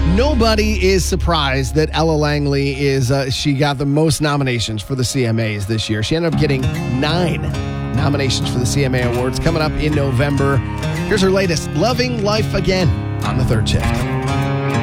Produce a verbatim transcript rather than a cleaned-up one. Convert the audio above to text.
Nobody is surprised that Ella Langley is, uh, she got the most nominations for the C M As this year. She ended up getting nine nominations for the C M A Awards coming up in November. Here's her latest, Loving Life Again, on the third shift.